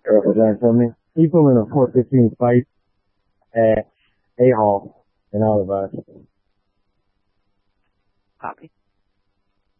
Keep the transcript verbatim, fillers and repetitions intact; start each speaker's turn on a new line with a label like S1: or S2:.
S1: represent for me. Keep him in a four fifteen fight at A Hall and all of us.
S2: Copy.